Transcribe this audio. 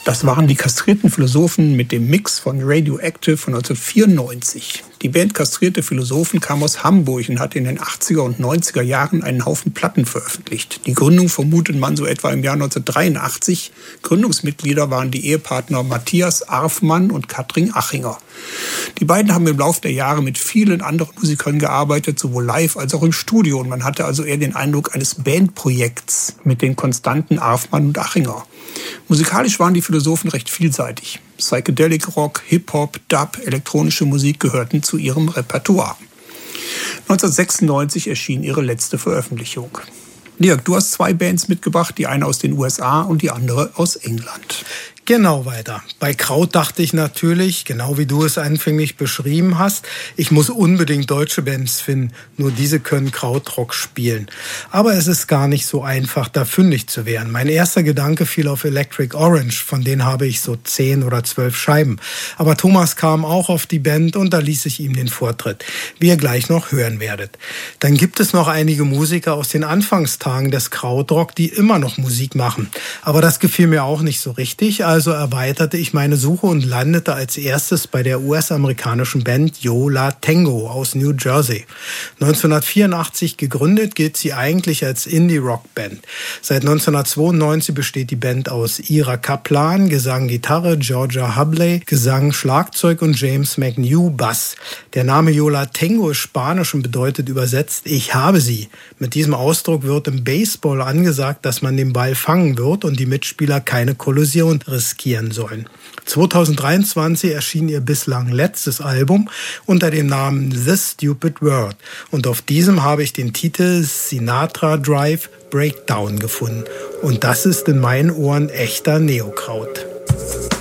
Das waren die Kastrierten Philosophen mit dem Mix von Radioactive von 1994. Die Band Kastrierte Philosophen kam aus Hamburg und hat in den 80er und 90er Jahren einen Haufen Platten veröffentlicht. Die Gründung vermutet man so etwa im Jahr 1983. Gründungsmitglieder waren die Ehepartner Matthias Arfmann und Katrin Achinger. Die beiden haben im Laufe der Jahre mit vielen anderen Musikern gearbeitet, sowohl live als auch im Studio. Und man hatte also eher den Eindruck eines Bandprojekts mit den Konstanten Arfmann und Achinger. Musikalisch waren die Philosophen recht vielseitig. Psychedelic Rock, Hip-Hop, Dub, elektronische Musik gehörten zu ihrem Repertoire. 1996 erschien ihre letzte Veröffentlichung. Dirk, du hast 2 Bands mitgebracht, die eine aus den USA und die andere aus England. Genau weiter. Bei Kraut dachte ich natürlich, genau wie du es anfänglich beschrieben hast, ich muss unbedingt deutsche Bands finden. Nur diese können Krautrock spielen. Aber es ist gar nicht so einfach, da fündig zu werden. Mein erster Gedanke fiel auf Electric Orange, von denen habe ich so 10 oder 12 Scheiben. Aber Thomas kam auch auf die Band und da ließ ich ihm den Vortritt, wie ihr gleich noch hören werdet. Dann gibt es noch einige Musiker aus den Anfangstagen des Krautrock, die immer noch Musik machen. Aber das gefiel mir auch nicht so richtig. Also erweiterte ich meine Suche und landete als erstes bei der US-amerikanischen Band Yo La Tengo aus New Jersey. 1984 gegründet, gilt sie eigentlich als Indie-Rock-Band. Seit 1992 besteht die Band aus Ira Kaplan, Gesang, Gitarre, Georgia Hubley, Gesang, Schlagzeug und James McNew, Bass. Der Name Yo La Tengo ist spanisch und bedeutet übersetzt, ich habe sie. Mit diesem Ausdruck wird im Baseball angesagt, dass man den Ball fangen wird und die Mitspieler keine Kollision riskieren sollen. 2023 erschien ihr bislang letztes Album unter dem Namen The Stupid World und auf diesem habe ich den Titel Sinatra Drive Breakdown gefunden und das ist in meinen Ohren echter Neokraut.